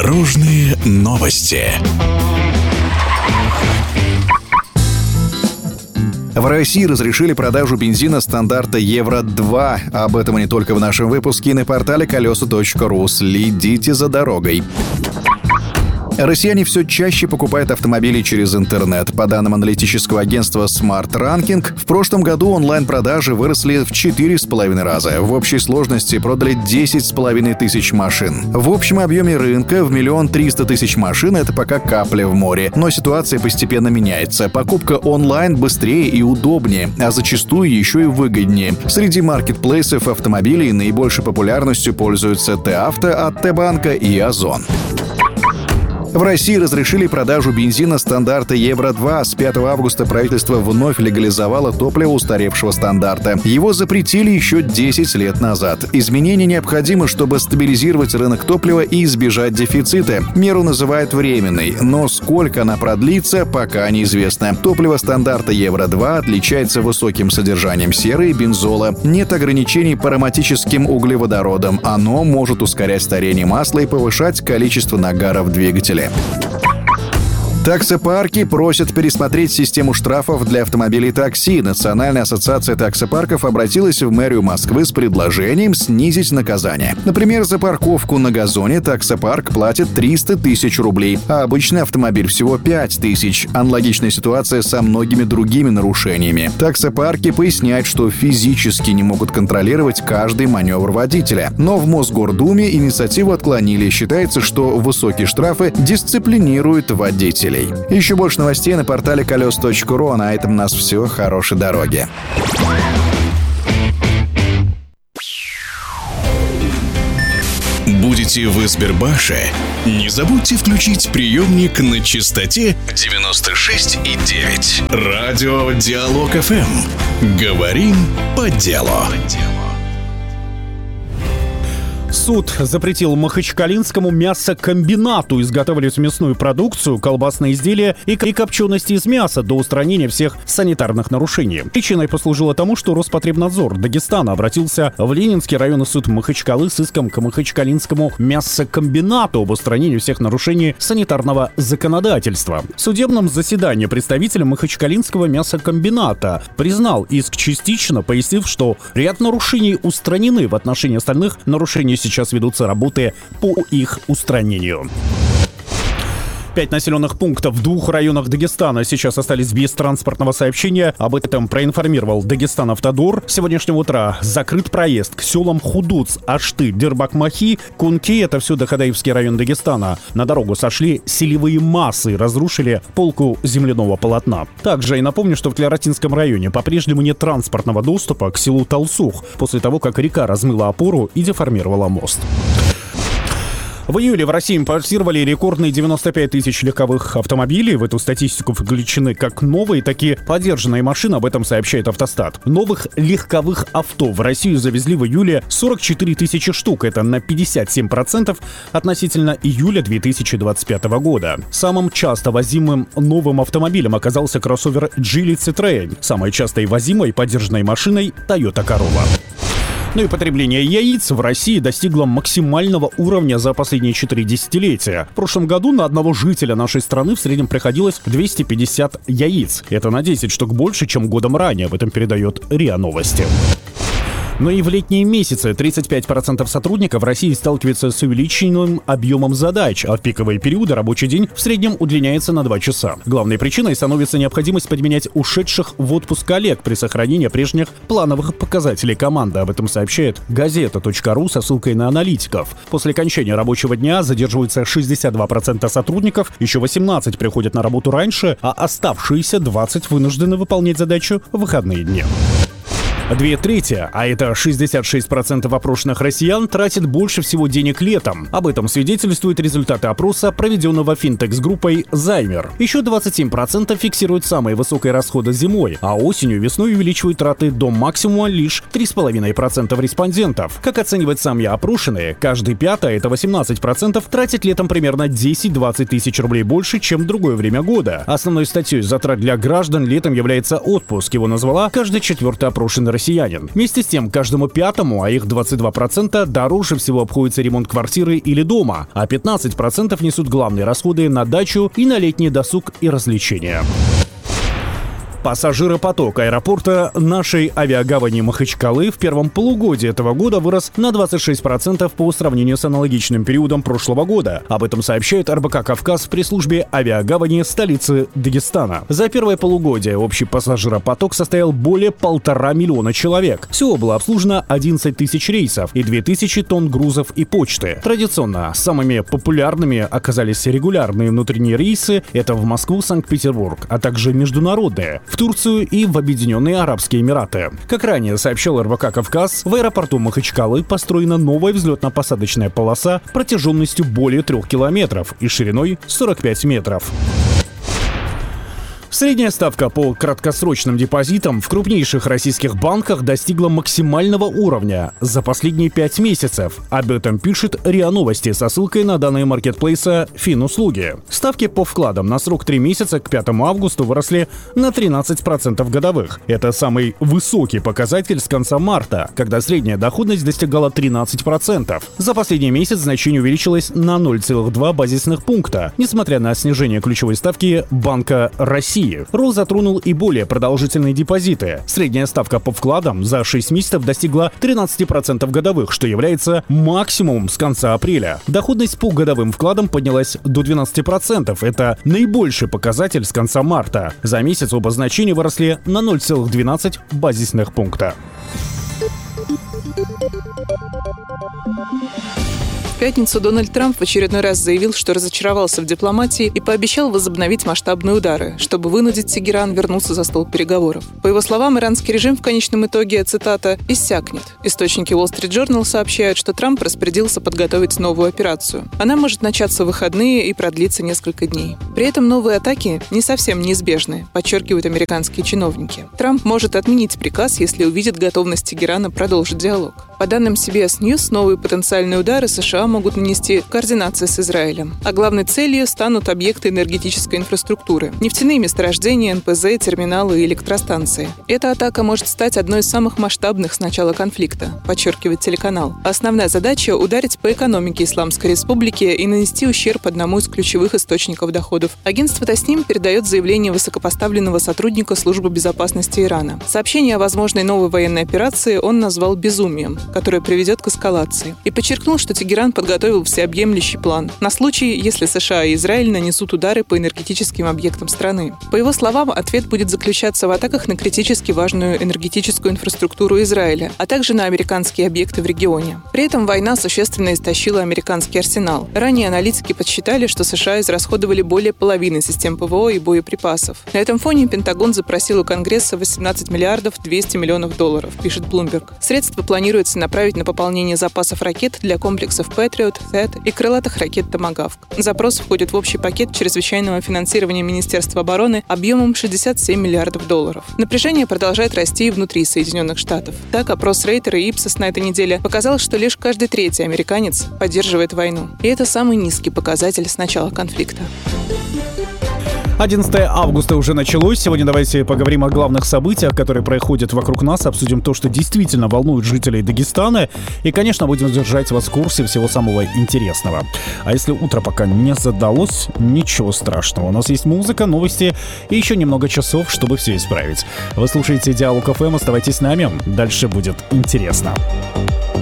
Дорожные новости. В России разрешили продажу бензина стандарта Евро-2. Об этом и не только в нашем выпуске, и на портале колеса.ру. Следите за дорогой. Россияне все чаще покупают автомобили через интернет. По данным аналитического агентства Smart Ranking, в прошлом году онлайн-продажи выросли в 4,5 раза. В общей сложности продали 10,5 тысяч машин. В общем объеме рынка в 1 300 000 машин — это пока капля в море. Но ситуация постепенно меняется. Покупка онлайн быстрее и удобнее, а зачастую еще и выгоднее. Среди маркетплейсов автомобилей наибольшей популярностью пользуются Т-Авто от Т-Банка и Озон. В России разрешили продажу бензина стандарта Евро-2. С 5 августа правительство вновь легализовало топливо устаревшего стандарта. Его запретили еще 10 лет назад. Изменения необходимы, чтобы стабилизировать рынок топлива и избежать дефицита. Меру называют временной, но сколько она продлится, пока неизвестно. Топливо стандарта Евро-2 отличается высоким содержанием серы и бензола. Нет ограничений по ароматическим углеводородам. Оно может ускорять старение масла и повышать количество нагаров двигателя. Таксопарки просят пересмотреть систему штрафов для автомобилей такси. Национальная ассоциация таксопарков обратилась в мэрию Москвы с предложением снизить наказание. Например, за парковку на газоне таксопарк платит 300 000 рублей, а обычный автомобиль всего 5 000. Аналогичная ситуация со многими другими нарушениями. Таксопарки поясняют, что физически не могут контролировать каждый маневр водителя. Но в Мосгордуме инициативу отклонили. Считается, что высокие штрафы дисциплинируют водителей. Еще больше новостей на портале колес.ру. А на этом у нас все. Хорошей дороги. Будете в Избербаше? Не забудьте включить приемник на частоте 96,9. Радио Диалог ФМ. Говорим по делу. Суд запретил махачкалинскому мясокомбинату изготавливать мясную продукцию, колбасные изделия и копчености из мяса до устранения всех санитарных нарушений. Причиной послужило тому, что Роспотребнадзор Дагестана обратился в Ленинский районный суд Махачкалы с иском к махачкалинскому мясокомбинату об устранении всех нарушений санитарного законодательства. В судебном заседании представитель махачкалинского мясокомбината признал иск частично, пояснив, что ряд нарушений устранены. В отношении остальных нарушений сейчас ведутся работы по их устранению. 5 населенных пунктов в 2 районах Дагестана сейчас остались без транспортного сообщения. Об этом проинформировал Дагестанавтодор. С сегодняшнего утра закрыт проезд к селам Худуц, Ашты, Дербак-Махи, Кунки. Это все Дахадаевский район Дагестана. На дорогу сошли селевые массы и разрушили полку земляного полотна. Также и напомню, что в Клератинском районе по-прежнему нет транспортного доступа к селу Талсух после того, как река размыла опору и деформировала мост. В июле в России импортировали рекордные 95 000 легковых автомобилей. В эту статистику включены как новые, так и подержанные машины. Об этом сообщает Автостат. Новых легковых авто в Россию завезли в июле 44 000 штук. Это на 57% относительно июля 2025 года. Самым часто возимым новым автомобилем оказался кроссовер Geely Citroën. Самой частой возимой подержанной машиной Toyota Corolla. Ну и потребление яиц в России достигло максимального уровня за последние 4 десятилетия. В прошлом году на одного жителя нашей страны в среднем приходилось 250 яиц. Это на 10 штук больше, чем годом ранее. Об этом передает РИА Новости. Но и в летние месяцы 35% сотрудников в России сталкиваются с увеличенным объемом задач, а в пиковые периоды рабочий день в срреднем удлиняется на 2 часа. Главной причиной становится необходимость подменять ушедших в отпуск коллег при сохранении прежних плановых показателей команды. Об этом сообщает газета.ру со ссылкой на аналитиков. После окончания рабочего дня задерживаются 62% сотрудников, еще 18 приходят на работу раньше, а оставшиеся 20 вынуждены выполнять задачу в выходные дни. 2/3, а это 66% опрошенных россиян, тратят больше всего денег летом. Об этом свидетельствуют результаты опроса, проведенного финтекс-группой Займер. Еще 27% фиксируют самые высокие расходы зимой, а осенью и весной увеличивают траты до максимума лишь 3,5% респондентов. Как оценивают сами опрошенные, каждый пятый, это 18%, тратит летом примерно 10-20 тысяч рублей больше, чем в другое время года. Основной статьей затрат для граждан летом является отпуск. Его назвала каждый 4-й опрошенный россиянин. Вместе с тем, каждому пятому, а их 22%, дороже всего обходится ремонт квартиры или дома, а 15% несут главные расходы на дачу и на летний досуг и развлечения. Пассажиропоток аэропорта нашей авиагавани Махачкалы в первом полугодии этого года вырос на 26% по сравнению с аналогичным периодом прошлого года. Об этом сообщает РБК «Кавказ» в пресс-службе авиагавани столицы Дагестана. За первое полугодие общий пассажиропоток составил более 1,5 миллиона человек. Всего было обслужено 11 тысяч рейсов и 2000 тонн грузов и почты. Традиционно самыми популярными оказались регулярные внутренние рейсы, это в Москву, Санкт-Петербург, а также международные в Турцию и в Объединенные Арабские Эмираты. Как ранее сообщал РБК «Кавказ», в аэропорту Махачкалы построена новая взлетно-посадочная полоса протяженностью более 3 километров и шириной 45 метров. Средняя ставка по краткосрочным депозитам в крупнейших российских банках достигла максимального уровня за последние 5 месяцев. Об этом пишет РИА Новости со ссылкой на данные маркетплейса Финуслуги. Ставки по вкладам на срок 3 месяца к 5 августа выросли на 13% годовых. Это самый высокий показатель с конца марта, когда средняя доходность достигала 13%. За последний месяц значение увеличилось на 0,2 базисных пункта, несмотря на снижение ключевой ставки Банка России. Рост затронул и более продолжительные депозиты. Средняя ставка по вкладам за 6 месяцев достигла 13% годовых, что является максимумом с конца апреля. Доходность по годовым вкладам поднялась до 12%. Это наибольший показатель с конца марта. За месяц оба значения выросли на 0,12 базисных пункта. В пятницу Дональд Трамп в очередной раз заявил, что разочаровался в дипломатии и пообещал возобновить масштабные удары, чтобы вынудить Тегеран вернуться за стол переговоров. По его словам, иранский режим в конечном итоге, цитата, «иссякнет». Источники Wall Street Journal сообщают, что Трамп распорядился подготовить новую операцию. Она может начаться в выходные и продлиться несколько дней. При этом новые атаки не совсем неизбежны, подчеркивают американские чиновники. Трамп может отменить приказ, если увидит готовность Тегерана продолжить диалог. По данным CBS News, новые потенциальные удары США могут нанести в координации с Израилем. А главной целью станут объекты энергетической инфраструктуры – нефтяные месторождения, НПЗ, терминалы и электростанции. Эта атака может стать одной из самых масштабных с начала конфликта, подчеркивает телеканал. Основная задача – ударить по экономике Исламской Республики и нанести ущерб одному из ключевых источников доходов. Агентство Тасним передает заявление высокопоставленного сотрудника Службы безопасности Ирана. Сообщение о возможной новой военной операции он назвал безумием, которое приведет к эскалации, и подчеркнул, что Тегеран подготовил всеобъемлющий план на случай, если США и Израиль нанесут удары по энергетическим объектам страны. По его словам, ответ будет заключаться в атаках на критически важную энергетическую инфраструктуру Израиля, а также на американские объекты в регионе. При этом война существенно истощила американский арсенал. Ранее аналитики подсчитали, что США израсходовали более половины систем ПВО и боеприпасов. На этом фоне Пентагон запросил у Конгресса 18 миллиардов 200 миллионов долларов, пишет Bloomberg. Средства планируется направить на пополнение запасов ракет для комплексов Patriot, THAAD и крылатых ракет Tomahawk. Запрос входит в общий пакет чрезвычайного финансирования Министерства обороны объемом 67 миллиардов долларов. Напряжение продолжает расти и внутри Соединенных Штатов. Так, опрос Рейтера и Ipsos на этой неделе показал, что лишь каждый третий американец поддерживает войну. И это самый низкий показатель с начала конфликта. 11 августа уже началось. Сегодня давайте поговорим о главных событиях, которые происходят вокруг нас, обсудим то, что действительно волнует жителей Дагестана, и, конечно, будем держать вас в курсе всего самого интересного. А если утро пока не задалось, ничего страшного. У нас есть музыка, новости и еще немного часов, чтобы все исправить. Вы слушаете Диалог ФМ, оставайтесь с нами, дальше будет интересно.